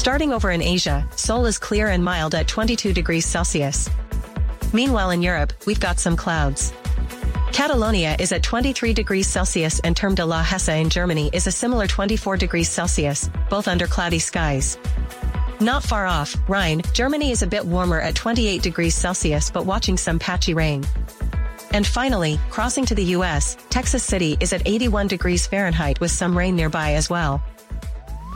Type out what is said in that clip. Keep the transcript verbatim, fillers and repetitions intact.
Starting over in Asia, Seoul is clear and mild at twenty-two degrees Celsius. Meanwhile in Europe, we've got some clouds. Catalonia is at twenty-three degrees Celsius and Terme de la Hesse in Germany is a similar twenty-four degrees Celsius, both under cloudy skies. Not far off, Rhine, Germany is a bit warmer at twenty-eight degrees Celsius but watching some patchy rain. And finally, crossing to the U S, Texas City is at eighty-one degrees Fahrenheit with some rain nearby as well.